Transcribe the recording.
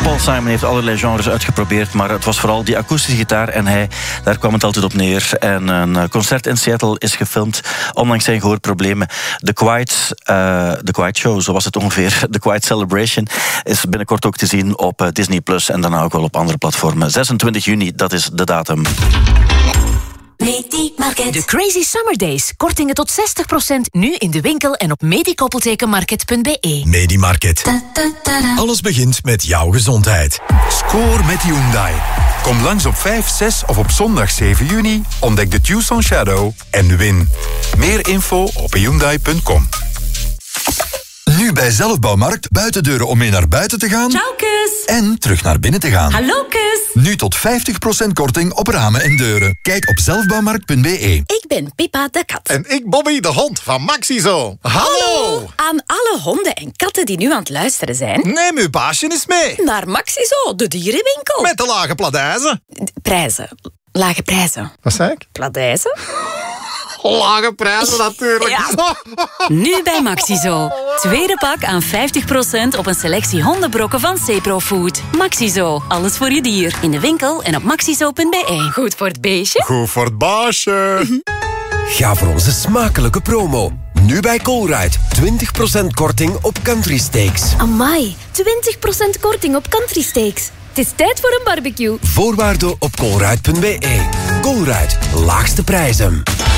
Paul Simon heeft allerlei genres uitgeprobeerd, maar het was vooral die akoestische gitaar en daar kwam het altijd op neer. En een concert in Seattle is gefilmd, ondanks zijn gehoorproblemen. The Quiet Show, zo was het ongeveer. The Quiet Celebration is binnenkort ook te zien op Disney Plus en daarna ook wel op andere platformen. 26 juni, dat is de datum. Medimarket. De Crazy Summer Days. Kortingen tot 60% nu in de winkel en op medikoppeltekenmarket.be. Medimarket. Alles begint met jouw gezondheid. Score met Hyundai. Kom langs op 5, 6 of op zondag 7 juni. Ontdek de Tucson Shadow en win. Meer info op Hyundai.com. Nu bij Zelfbouwmarkt buitendeuren om mee naar buiten te gaan. Ciao, kus. En terug naar binnen te gaan. Hallo, kus. Nu tot 50% korting op ramen en deuren. Kijk op zelfbouwmarkt.be. Ik ben Pippa de kat. En ik Bobby de hond van Maxizo. Hallo! Aan alle honden en katten die nu aan het luisteren zijn. Neem uw baasje eens mee. Naar Maxizo, de dierenwinkel. Met de lage pladijzen. Prijzen. Lage prijzen. Wat zei ik? Pladijzen? Lage prijzen natuurlijk. Ja. Nu bij Maxizo. Tweede pak aan 50% op een selectie hondenbrokken van Ceprofood. Maxizo, alles voor je dier. In de winkel en op maxizo.be. Goed voor het beestje. Goed voor het baasje. Ga voor onze smakelijke promo. Nu bij Colruyt. 20% korting op Country Steaks. Amai, 20% korting op Country Steaks. Het is tijd voor een barbecue. Voorwaarden op colruyt.be. Colruyt, laagste prijzen.